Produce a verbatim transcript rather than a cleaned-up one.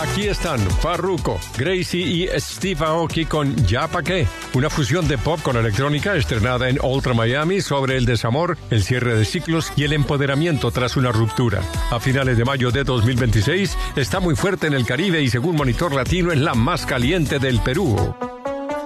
Aquí están Farruko, Gracie y Steve Aoki con Ya Pa' Qué, una fusión de pop con electrónica estrenada en Ultra Miami sobre el desamor, el cierre de ciclos y el empoderamiento tras una ruptura. A finales de mayo de dos mil veintiséis está muy fuerte en el Caribe y según Monitor Latino es la más caliente del Perú.